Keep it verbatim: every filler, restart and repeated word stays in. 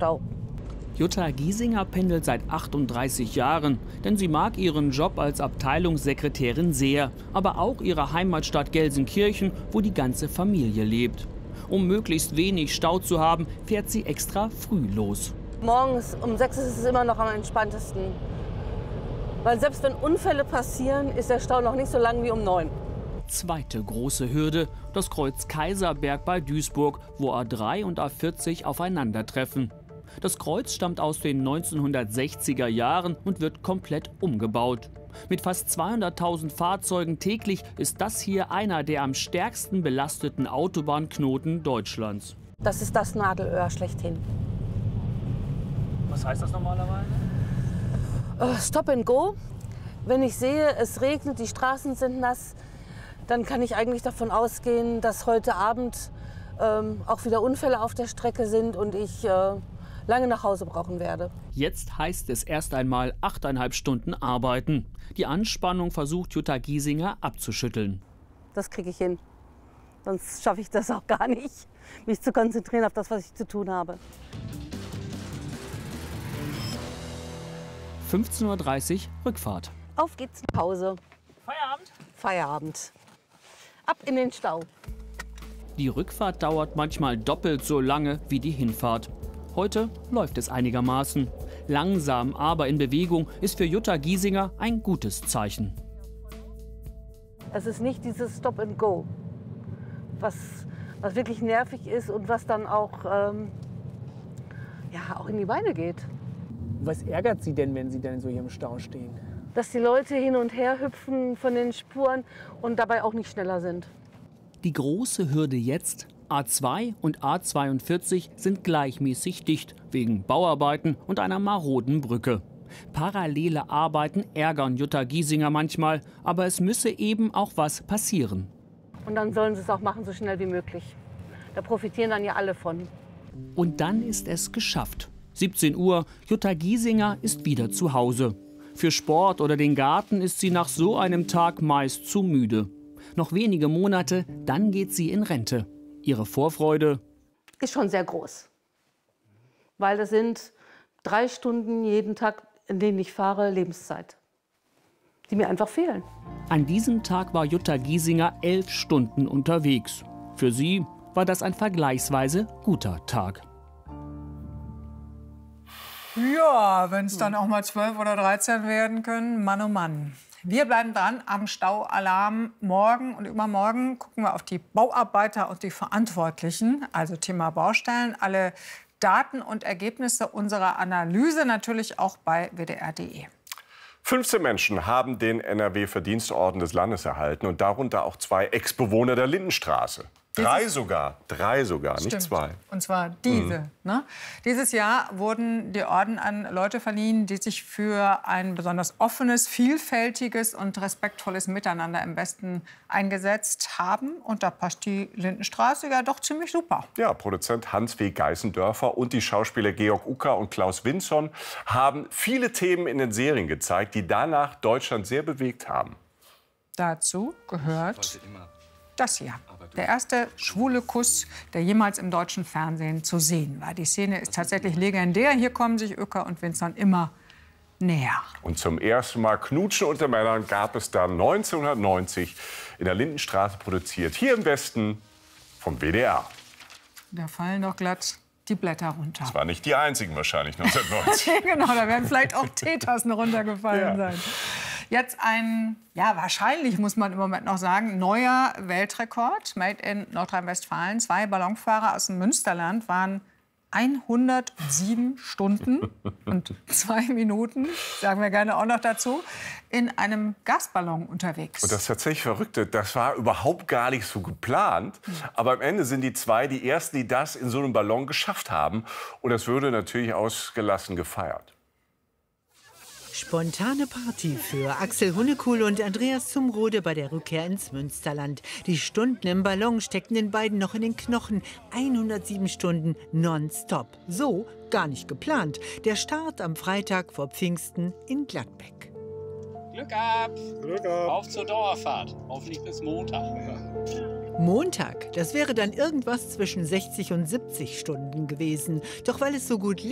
Stau. Jutta Giesinger pendelt seit achtunddreißig Jahren, denn sie mag ihren Job als Abteilungssekretärin sehr, aber auch ihre Heimatstadt Gelsenkirchen, wo die ganze Familie lebt. Um möglichst wenig Stau zu haben, fährt sie extra früh los. Morgens um sechs ist es immer noch am entspanntesten. Weil selbst wenn Unfälle passieren, ist der Stau noch nicht so lang wie um neun. Zweite große Hürde, das Kreuz Kaiserberg bei Duisburg, wo A drei und A vierzig aufeinandertreffen. Das Kreuz stammt aus den neunzehnhundertsechziger Jahren und wird komplett umgebaut. Mit fast zweihunderttausend Fahrzeugen täglich ist das hier einer der am stärksten belasteten Autobahnknoten Deutschlands. Das ist das Nadelöhr schlechthin. Was heißt das normalerweise? Uh, Stop and go. Wenn ich sehe, es regnet, die Straßen sind nass, dann kann ich eigentlich davon ausgehen, dass heute Abend ähm, auch wieder Unfälle auf der Strecke sind und ich äh, lange nach Hause brauchen werde. Jetzt heißt es erst einmal achteinhalb Stunden arbeiten. Die Anspannung versucht Jutta Giesinger abzuschütteln. Das kriege ich hin. Sonst schaffe ich das auch gar nicht, mich zu konzentrieren auf das, was ich zu tun habe. fünfzehn Uhr dreißig Rückfahrt. Auf geht's nach Hause. Feierabend? Feierabend. Ab in den Stau. Die Rückfahrt dauert manchmal doppelt so lange wie die Hinfahrt. Heute läuft es einigermaßen. Langsam, aber in Bewegung ist für Jutta Giesinger ein gutes Zeichen. Es ist nicht dieses Stop and Go, was, was wirklich nervig ist und was dann auch, ähm, ja, auch in die Beine geht. Was ärgert Sie denn, wenn Sie dann so hier im Stau stehen? Dass die Leute hin und her hüpfen von den Spuren und dabei auch nicht schneller sind. Die große Hürde jetzt: A zwei und A zweiundvierzig sind gleichmäßig dicht, wegen Bauarbeiten und einer maroden Brücke. Parallele Arbeiten ärgern Jutta Giesinger manchmal, aber es müsse eben auch was passieren. Und dann sollen sie es auch machen, so schnell wie möglich. Da profitieren dann ja alle von. Und dann ist es geschafft. siebzehn Uhr, Jutta Giesinger ist wieder zu Hause. Für Sport oder den Garten ist sie nach so einem Tag meist zu müde. Noch wenige Monate, dann geht sie in Rente. Ihre Vorfreude ist schon sehr groß. Weil das sind drei Stunden jeden Tag, in denen ich fahre, Lebenszeit, die mir einfach fehlen. An diesem Tag war Jutta Giesinger elf Stunden unterwegs. Für sie war das ein vergleichsweise guter Tag. Ja, wenn es dann auch mal zwölf oder dreizehn werden können, Mann oh Mann. Wir bleiben dran am Staualarm. Morgen und übermorgen gucken wir auf die Bauarbeiter und die Verantwortlichen, also Thema Baustellen. Alle Daten und Ergebnisse unserer Analyse natürlich auch bei W D R punkt de. fünfzehn Menschen haben den N R W-Verdienstorden des Landes erhalten und darunter auch zwei Ex-Bewohner der Lindenstraße. Drei sogar, drei sogar, nicht zwei. Und zwar diese. Mhm. Ne? Dieses Jahr wurden die Orden an Leute verliehen, die sich für ein besonders offenes, vielfältiges und respektvolles Miteinander im Westen eingesetzt haben. Und da passt die Lindenstraße ja doch ziemlich super. Ja, Produzent Hans W. Geißendörfer und die Schauspieler Georg Ucker und Klaus Winson haben viele Themen in den Serien gezeigt, die danach Deutschland sehr bewegt haben. Dazu gehört das hier. Der erste schwule Kuss, der jemals im deutschen Fernsehen zu sehen war. Die Szene ist tatsächlich legendär. Hier kommen sich Ucker und Winson immer näher. Und zum ersten Mal Knutschen unter Männern gab es dann neunzehnhundertneunzig in der Lindenstraße produziert. Hier im Westen vom W D R. Da fallen doch glatt die Blätter runter. Das waren nicht die einzigen wahrscheinlich neunzehnhundertneunzig. Genau, da werden vielleicht auch Teetassen runtergefallen ja. sein. Jetzt ein, ja wahrscheinlich muss man im Moment noch sagen, neuer Weltrekord, made in Nordrhein-Westfalen. Zwei Ballonfahrer aus dem Münsterland waren hundertsieben Stunden und zwei Minuten, sagen wir gerne auch noch dazu, in einem Gasballon unterwegs. Und das tatsächlich Verrückte, das war überhaupt gar nicht so geplant. Aber am Ende sind die zwei die Ersten, die das in so einem Ballon geschafft haben. Und das würde natürlich ausgelassen gefeiert. Spontane Party für Axel Hunnekuhl und Andreas Zumrode bei der Rückkehr ins Münsterland. Die Stunden im Ballon steckten den beiden noch in den Knochen. hundertsieben Stunden nonstop. So gar nicht geplant. Der Start am Freitag vor Pfingsten in Gladbeck. Glück ab! Glück ab! Auf zur Dauerfahrt. Hoffentlich bis Montag. Montag, das wäre dann irgendwas zwischen sechzig und siebzig Stunden gewesen. Doch weil es so gut lief,